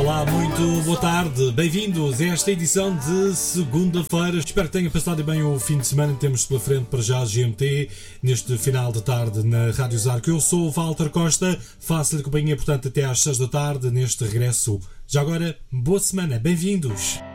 Olá, muito boa tarde, bem-vindos a esta edição de segunda-feira. Espero que tenham passado bem o fim de semana que temos pela frente para já a GMT, neste final de tarde na Rádio Zarco. Eu sou o Walter Costa, faço-lhe companhia, portanto, até às 6 da tarde neste regresso. Já agora, boa semana, bem-vindos!